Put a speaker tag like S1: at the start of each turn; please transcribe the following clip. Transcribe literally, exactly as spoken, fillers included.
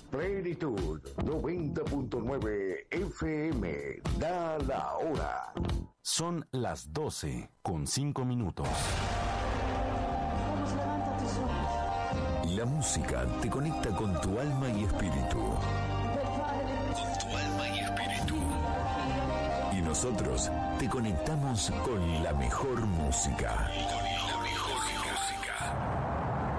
S1: Plenitud noventa punto nueve F M. Da la hora.
S2: Son las doce con cinco minutos.
S3: Vamos, levanta tus ojos.
S4: La música te conecta con tu alma y espíritu.
S3: Con
S4: tu alma y espíritu. Y nosotros te conectamos con la mejor música.